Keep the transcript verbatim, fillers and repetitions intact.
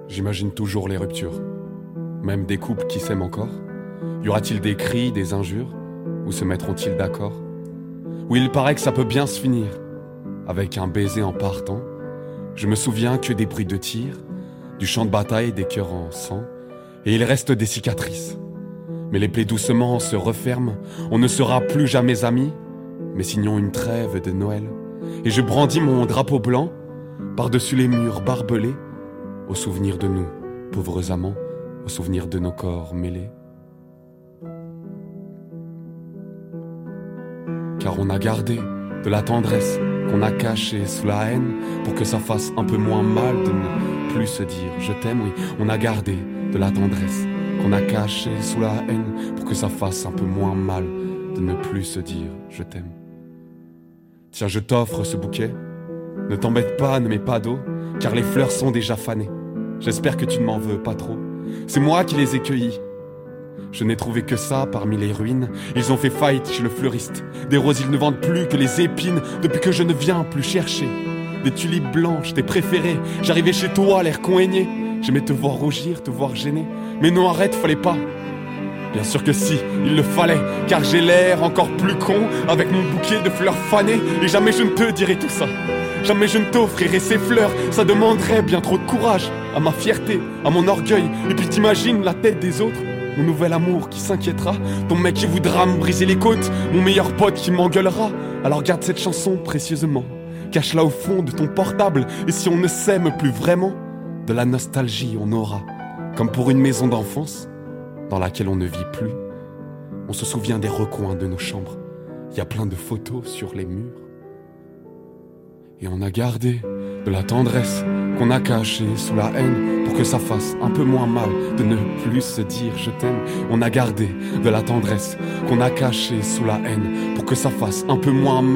J'imagine toujours les ruptures, même des couples qui s'aiment encore. Y aura-t-il des cris, des injures, ou se mettront-ils d'accord? Ou il paraît que ça peut bien se finir, avec un baiser en partant. Je me souviens que des bruits de tir, du champ de bataille, des cœurs en sang, et il reste des cicatrices. Mais les plaies doucement se referment, on ne sera plus jamais amis, mais signons une trêve de Noël. Et je brandis mon drapeau blanc, par-dessus les murs barbelés, au souvenir de nous, pauvres amants, au souvenir de nos corps mêlés. Car on a gardé de la tendresse qu'on a cachée sous la haine, pour que ça fasse un peu moins mal de ne plus se dire je t'aime. Oui, on a gardé de la tendresse qu'on a cachée sous la haine, pour que ça fasse un peu moins mal de ne plus se dire je t'aime. Tiens, je t'offre ce bouquet, ne t'embête pas, ne mets pas d'eau, car les fleurs sont déjà fanées. J'espère que tu ne m'en veux pas trop. C'est moi qui les ai cueillies. Je n'ai trouvé que ça parmi les ruines. Ils ont fait faillite chez le fleuriste. Des roses ils ne vendent plus que les épines, depuis que je ne viens plus chercher. Des tulipes blanches, tes préférées. J'arrivais chez toi, l'air con aigné. J'aimais te voir rougir, te voir gêner. Mais non, arrête, fallait pas. Bien sûr que si, il le fallait, car j'ai l'air encore plus con, avec mon bouquet de fleurs fanées. Et jamais je ne te dirai tout ça. Jamais je ne t'offrirai ces fleurs, ça demanderait bien trop de courage. À ma fierté, à mon orgueil. Et puis t'imagines la tête des autres, mon nouvel amour qui s'inquiétera, ton mec qui voudra me briser les côtes, mon meilleur pote qui m'engueulera. Alors garde cette chanson précieusement, cache-la au fond de ton portable. Et si on ne s'aime plus vraiment, de la nostalgie on aura, comme pour une maison d'enfance dans laquelle on ne vit plus. On se souvient des recoins de nos chambres, il y a plein de photos sur les murs. Et on a gardé de la tendresse qu'on a cachée sous la haine, pour que ça fasse un peu moins mal de ne plus se dire je t'aime. On a gardé de la tendresse qu'on a cachée sous la haine, pour que ça fasse un peu moins mal